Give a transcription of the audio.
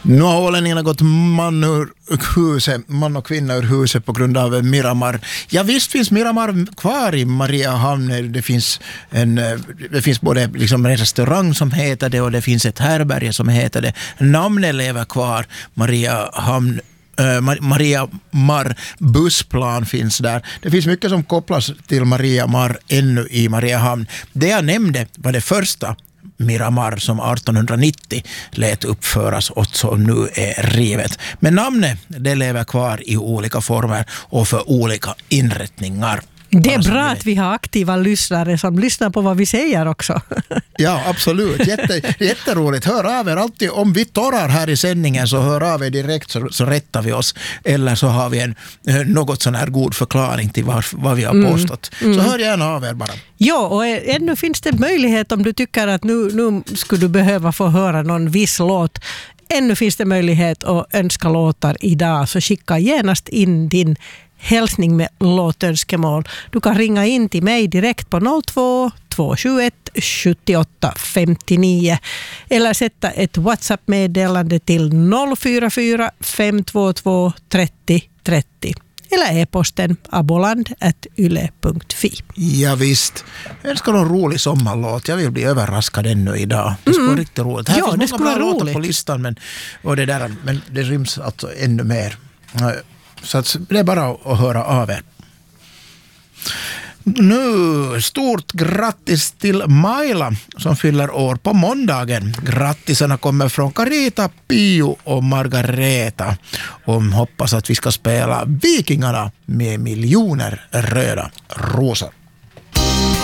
Nu har ålänningarna gått man och kvinna ur huset på grund av Miramar. Ja, visst finns Miramar kvar i Mariehamn. Det finns både liksom en restaurang som heter det och det finns ett härberge som heter det. Namnet lever kvar. Mariamar bussplan finns där. Det finns mycket som kopplas till Mariamar ännu i Mariehamn. Det jag nämnde var det första Miramar som 1890 lät uppföras och så nu är rivet. Men namnet det lever kvar i olika former och för olika inrättningar. Det är bra att vi har aktiva lyssnare som lyssnar på vad vi säger också. Ja, absolut. Jätteroligt. Hör av er alltid. Om vi torrar här i sändningen så hör av er direkt så rättar vi oss. Eller så har vi något sån här god förklaring till vad vi har påstått. Så hör gärna av er bara. Ja, och ännu finns det möjlighet om du tycker att nu skulle du behöva få höra någon viss låt. Ännu finns det möjlighet att önska låtar idag, så skicka genast in din hälsning med låtönskemål. Du kan ringa in till mig direkt på 02 271 78 59 eller sätta ett WhatsApp-meddelande till 044 522 30 30 eller e-posten aboland@yle.fi. Ja visst. Jag ska ha en rolig sommarlåt. Jag vill bli överraskad ännu idag. Det skulle vara riktigt roligt. Här finns många bra låtar på listan men det ryms alltså ännu mer. Så att det är bara att höra av er. Nu, stort grattis till Maila som fyller år på måndagen. Grattisarna kommer från Carita, Pio och Margareta. Och hoppas att vi ska spela Vikingarna med miljoner röda rosor.